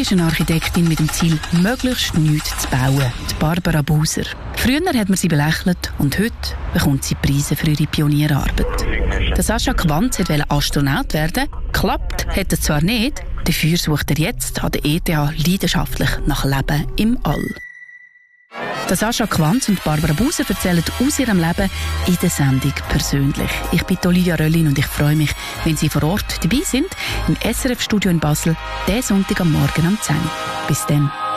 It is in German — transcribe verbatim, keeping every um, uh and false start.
Sie ist eine Architektin mit dem Ziel, möglichst nichts zu bauen. Die Barbara Buser. Früher hat man sie belächelt und heute bekommt sie Preise für ihre Pionierarbeit. Der Sascha Quanz wollte Astronaut werden. Klappt hat es zwar nicht, dafür sucht er jetzt an der E T H leidenschaftlich nach Leben im All. Der Sascha Quanz und Barbara Buser erzählen aus ihrem Leben in der Sendung persönlich. Ich bin Olivia Röllin und ich freue mich, wenn Sie vor Ort dabei sind, im S R F-Studio in Basel, diesen Sonntag am Morgen um zehn Uhr. Bis dann.